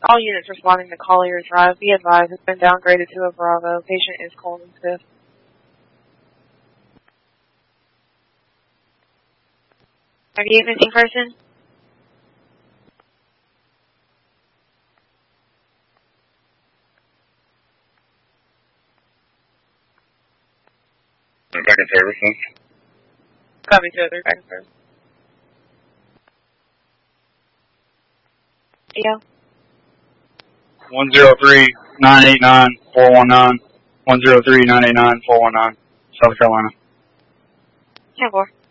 All units responding to Collier Drive, be advised, has been downgraded to a Bravo. Patient is Coleman Smith. Have you missing person? Back in services. Copy 203, back in service. Yeah. 103-989-419. 103-989-419. South Carolina. 10-4.